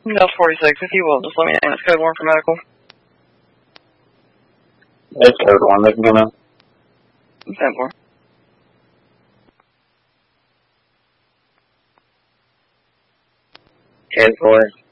Delta 46, if you will, just let me know. It's code 1 for medical. It's code 1, they can come in. 10-4. Code 4.